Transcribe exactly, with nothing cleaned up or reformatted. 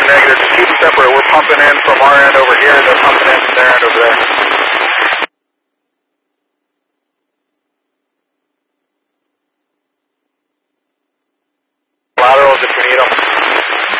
negative. Just keep them separate. We're pumping in from our end over here, they're pumping in from their end over there. Laterals if we need them.